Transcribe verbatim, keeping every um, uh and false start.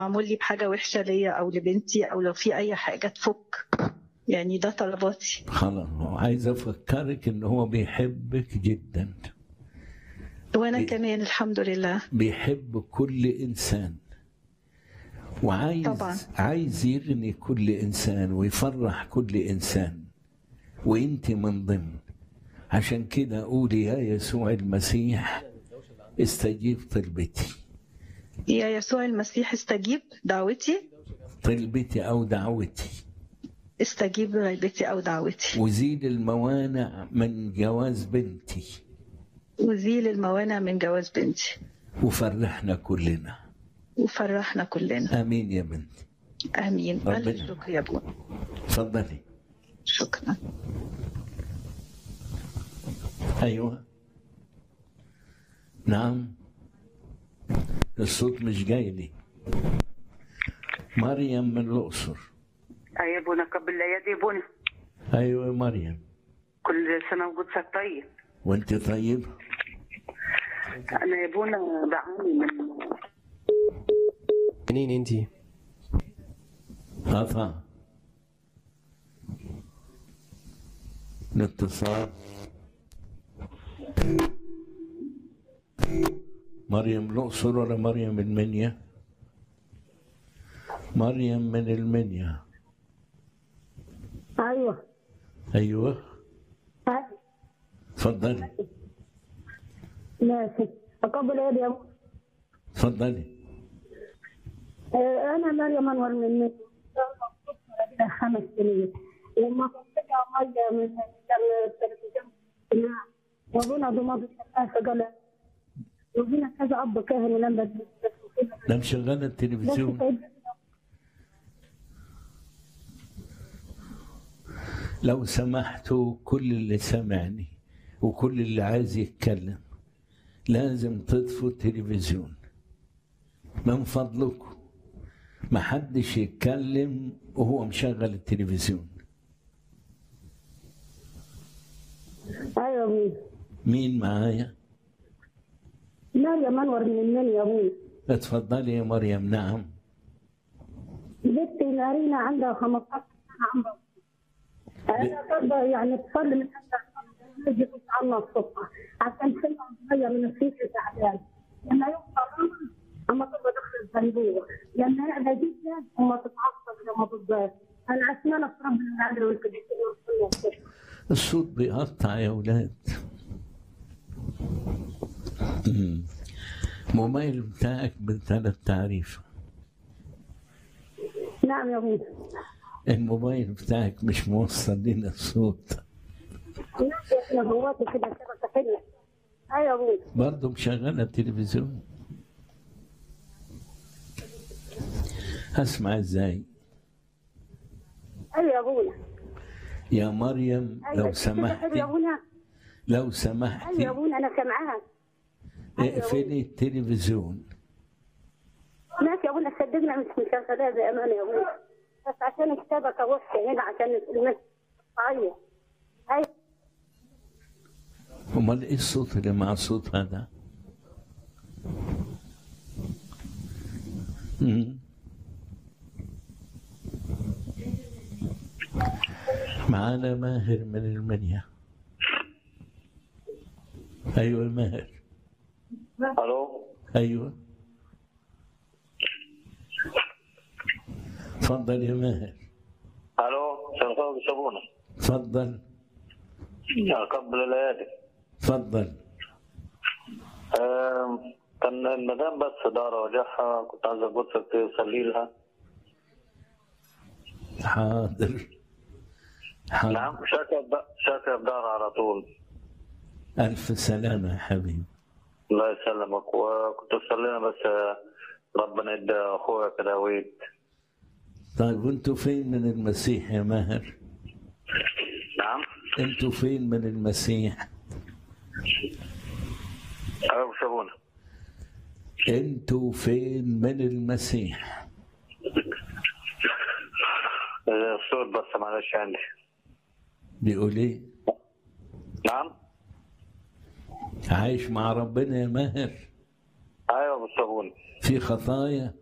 معمول لي بحاجة وحشة ليا أو لبنتي، أو لو في أي حاجة تفك. يعني ده طلباتي. خلاص، عايز افكرك ان هو بيحبك جدا، وأنا بي- كمان الحمد لله. بيحب كل انسان، وعايز طبعا. عايز يغني كل انسان ويفرح كل انسان، وانت من ضمن. عشان كده قولي يا يسوع المسيح استجيب طلبتي. يا يسوع المسيح استجيب دعوتي. طلبتي او دعوتي، استجيب غيبتي أو دعوتي. وزيل الموانع من جواز بنتي، وزيل الموانع من جواز بنتي. وفرحنا كلنا. وفرحنا كلنا. امين يا بنتي. آمين. ألف ربنا. شكر يا أبونا. اتفضلي. شكرا. ايوه، نعم، الصوت مش جاي لي. مريم من الاقصر. أي ابونا قبل الايادي ابونا. ايوه يا مريم، كل سنه وقدسك طيب. وانت طيب. انا يا ابونا بعاني من منين انتي؟ قطع الاتصال. مريم الاقصر ولا مريم المنيا؟ مريم من المنيا. ايوه ايوه، اتفضلي. ماشي. اقبل ايه يا ابو؟ اتفضلي. آه، انا مريم انور من من خمس سنين، لما طلع ميه من التلفزيون وابونا ضماد الشقافه قال وجينا كذا اب كاهن لما لا مشغله التلفزيون. لو سمحتوا كل اللي سمعني وكل اللي عايز يتكلم لازم تطفوا التلفزيون من فضلكم. ما حدش يتكلم وهو مشغل التلفزيون. ايوه مين؟ مين معايا؟ مريم انور من المنيا يا ابوي. اتفضلي يا مريم. نعم. بنتي نارينا عندها خمستاشر سنه عمرها. انا برضه يعني تصلي من تجي تصلي الصبح عشان سنها صغير من الصيف تعبان. لما يوصل اما تبقى دخل الصندوق لما يعلى جدا وما تتعصب لما تتضايق. انا عشان ربنا العدل والكذب. الصوت بيقطع يا ولاد. الموبايل بتاعك بثلاث تعريف. نعم يا ابوي. الموبايل بتاعك مش موصل لنا الصوت. احنا جواتي كده كده حلوه. ايوه يا ابوي. برضه مشغله التلفزيون. هسمع ازاي؟ ايوه يا ابوي. يا مريم أيوة. لو سمحتي يا ابونا. لو ايوه سمحتي يا ابونا انا سامعاك. اقفلي التلفزيون. ماشي يا ابونا صدقنا مش مشغلاه بامانه يا ابونا، بس عشان كتابك اوصي هنا عشان الناس تعيط. ايوه. امال ايه الصوت اللي مع الصوت هذا؟ مم. معانا ماهر من المنيا. ايوه ماهر. الو. ايوه، تفضل يا ماهر. الو، شنطه بيشوفونا. تفضل. قبل الايادي. تفضل. آم، كان المدام بس دار وجعها، كنت عايز اقصك تصلي لها. حاضر حاضر. نعم، شاكر شاكر بدار على طول. ألف سلامة يا حبيبي. الله يسلمك. وكنت تصلي لنا بس آه، ربنا يدي اخويا كده ويد. طيب وانتوا فين من المسيح يا ماهر؟ نعم. انتوا فين من المسيح؟ ايوه بيشوفونا. انتوا فين من المسيح؟ الصوت بس معلش عندي. بيقول ايه؟ نعم. عايش مع ربنا يا ماهر؟ ايوه بيشوفونا. في خطايا؟